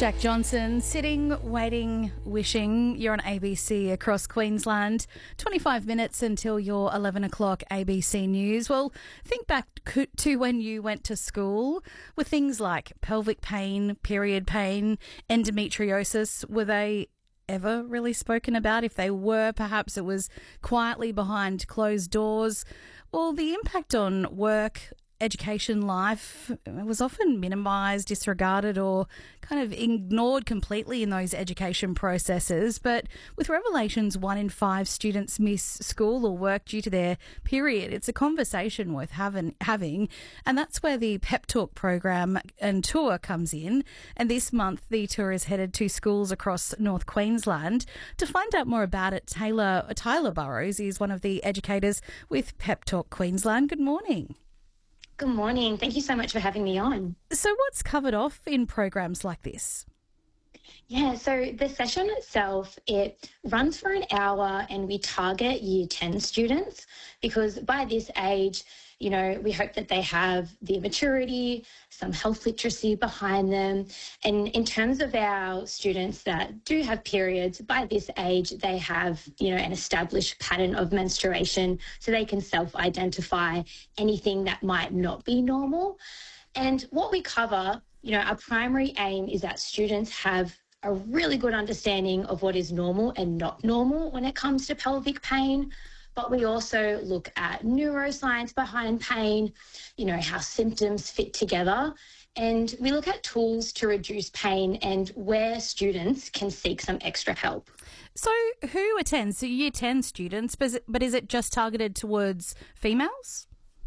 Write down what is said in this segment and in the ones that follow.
Jack Johnson, sitting, waiting, wishing. You're on ABC across Queensland. 25 minutes until your 11 o'clock ABC News. Well, think back to when you went to school with things like pelvic pain, period pain, endometriosis. Were they ever really spoken about? If they were, perhaps it was quietly behind closed doors. Well, the impact on work, education life was often minimised, disregarded or kind of ignored completely in those education processes. But with revelations 1 in 5 students miss school or work due to their period, it's a conversation worth having. And that's where the Pep Talk program and tour comes in. And this month, the tour is headed to schools across North Queensland. To find out more about it, Tyler Burrows is one of the educators with Pep Talk Queensland. Good morning. Good morning. Thank you so much for having me on. So what's covered off in programs like this? Yeah, so the session itself, it runs for an hour and we target Year 10 students because by this age, you know, we hope that they have the maturity, some health literacy behind them. And in terms of our students that do have periods, by this age, they have, you know, an established pattern of menstruation so they can self-identify anything that might not be normal. And what we cover, you know, our primary aim is that students have a really good understanding of what is normal and not normal when it comes to pelvic pain. But we also look at neuroscience behind pain, you know, how symptoms fit together. And we look at tools to reduce pain and where students can seek some extra help. So who attends? So Year 10 students, but is it just targeted towards females?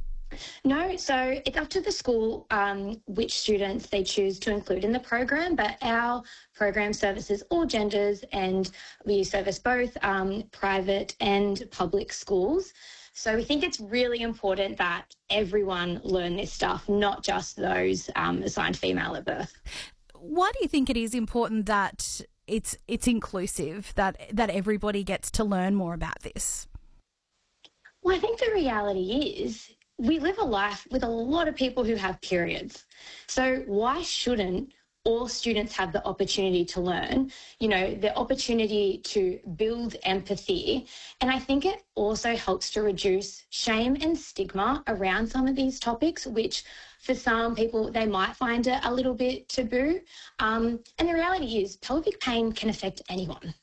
No, so it's up to the school which students they choose to include in the program, but our program services all genders and we service both private and public schools. So we think it's really important that everyone learn this stuff, not just those assigned female at birth. Why do you think it is important that it's inclusive, that everybody gets to learn more about this? Well, I think the reality is we live a life with a lot of people who have periods. So why shouldn't all students have the opportunity to learn, you know, the opportunity to build empathy? And I think it also helps to reduce shame and stigma around some of these topics, which for some people, they might find it a little bit taboo. And the reality is pelvic pain can affect anyone.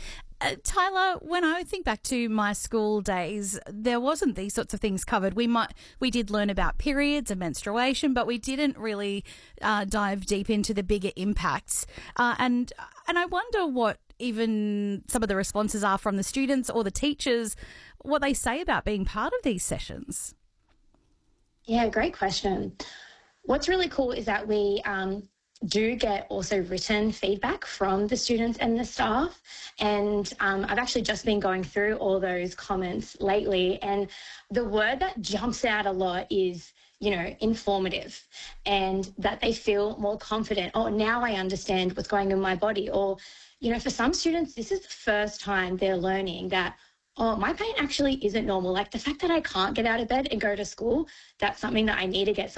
Tyler, when I think back to my school days, there wasn't these sorts of things covered. We did learn about periods and menstruation, but we didn't really dive deep into the bigger impacts. And I wonder what even some of the responses are from the students or the teachers, what they say about being part of these sessions. Yeah, great question. What's really cool is that we do get also written feedback from the students and the staff. And I've actually just been going through all those comments lately. And the word that jumps out a lot is, you know, informative, and that they feel more confident. Oh, now I understand what's going on in my body. Or, you know, for some students, this is the first time they're learning that, oh, my pain actually isn't normal. Like the fact that I can't get out of bed and go to school, that's something that I need to get some